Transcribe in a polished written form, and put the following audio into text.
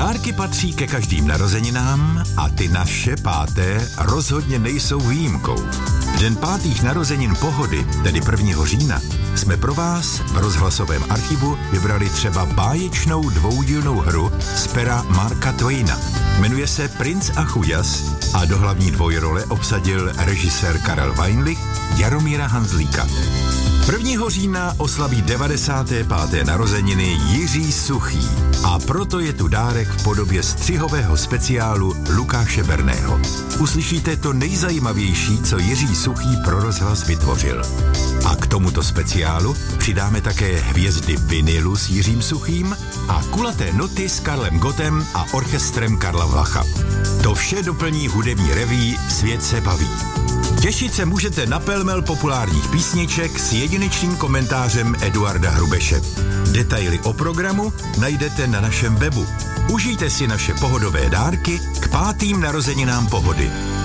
Dárky patří ke každým narozeninám a ty naše 5. rozhodně nejsou výjimkou. V den 5. narozenin Pohody, tedy 1. října, jsme pro vás v rozhlasovém archivu vybrali třeba báječnou dvoudílnou hru z pera Marka Twaina. Jmenuje se Princ a chuděs a do hlavní dvojrole obsadil režisér Karel Weinlich Jaromíra Hanzlíka. 1. října oslaví 95. narozeniny Jiří Suchý a proto je tu dárek v podobě střihového speciálu Lukáše Berného. Uslyšíte to nejzajímavější, co Jiří Suchý pro rozhlas vytvořil. A k tomuto speciálu přidáme také hvězdy vinilu s Jiřím Suchým a kulaté noty s Karlem Gottem a orchestrem Karla Vlacha. To vše doplní hudební reví Svět se baví. Těšit se můžete na pelmel populárních písniček s jedinečným komentářem Eduarda Hrubeše. Detaily o programu najdete na našem webu. Užijte si naše pohodové dárky k 5. narozeninám Pohody.